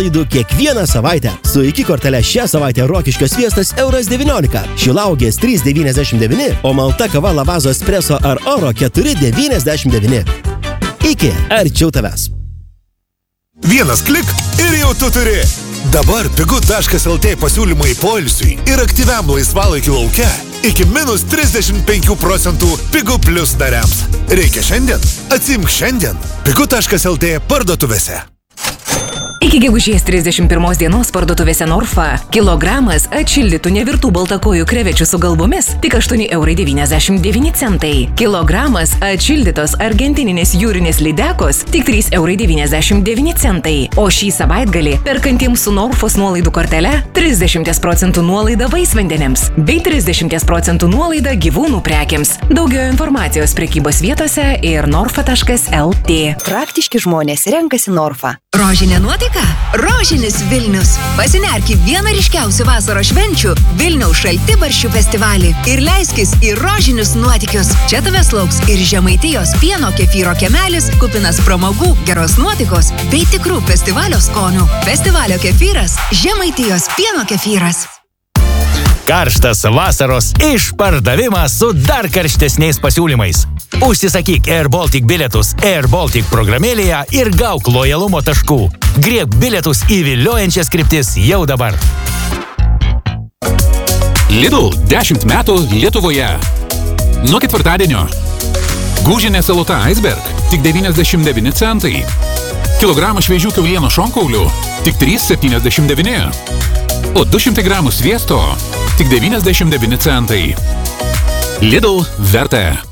Įdu kiekvieną savaitę. Su iki kortelė šią savaitę Rokiškio sviestas €19, šilauogės 3,99, o malta kava Lavazo espresso ar oro 4,99. Iki, arčiau tavęs. Vienas klik ir jau tu turi. Dabar pigu.lt pasiūlymai poilsiui ir aktyviam laisvalaikiu lauke iki minus 35% Pigu Plus nariams. Reikia šiandien? Atsimk šiandien. Pigu.lt parduotuvėse. Iki gegužės 31 dienos parduotuvėse Norfa kilogramas atšildytų nevirtų baltakojų krevečių su galvomis tik €8,99. Kilogramas atšildytos argentininės jūrinės lydekos tik €3,99. O šį savaitgalį perkantiems su Norfos nuolaidų kortele 30% nuolaida vaisvandeniams bei 30% nuolaida gyvūnų prekiams. Daugiau informacijos prekybos vietose ir norfa.lt. Praktiški žmonės renkasi Norfa. Rožinė nuotaika? Rožinis Vilnius. Pasinerk į vieną ryškiausių vasaros švenčių – Vilniaus šaltibarščių festivalį ir leiskis į rožinius nuotykius. Čia tavęs lauks ir Žemaitijos pieno kefyro kemelis, kupinas pramogų, geros nuotaikos bei tikrų festivalio skonių. Festivalio kefyras – Žemaitijos pieno kefyras. Karštas vasaros išpardavimas su dar karštesniais pasiūlymais. Užsisakyk Air Baltic bilietus Air Baltic programėlėje ir gauk lojalumo taškų. Griebk bilietus į viliojančias kryptis jau dabar. Lidl 10 metų Lietuvoje. Nuo ketvirtadienio. Gūžinė saluta Iceberg tik 99 centai. Kilogramą šviežių kiaulieno šonkaulių tik 3,79. O 200 gramų sviesto tik 99 centai. Lidl vertė.